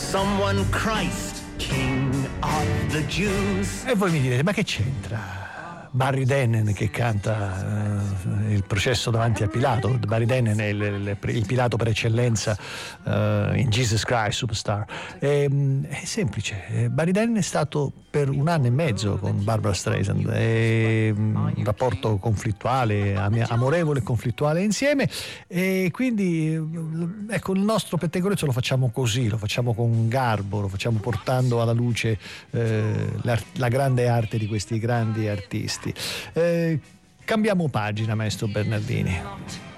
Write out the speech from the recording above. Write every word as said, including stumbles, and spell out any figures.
someone Christ, King of the Jews. E voi mi direte, ma che c'entra Barry Dennen che canta uh, il processo davanti a Pilato? Barry Dennen è il, il, il Pilato per eccellenza uh, in Jesus Christ Superstar. E, è semplice, Barry Dennen è stato per un anno e mezzo con Barbra Streisand, è un rapporto conflittuale, amorevole e conflittuale insieme, e quindi ecco, il nostro pettegolezzo lo facciamo così, lo facciamo con garbo, lo facciamo portando alla luce eh, la, la grande arte di questi grandi artisti. Eh, cambiamo pagina, maestro Bernardini.